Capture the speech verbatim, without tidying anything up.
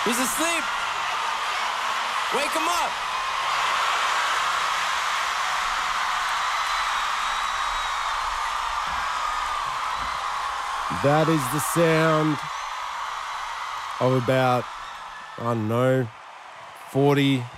He's asleep. Wake him up. That is the sound of about, I don't know, forty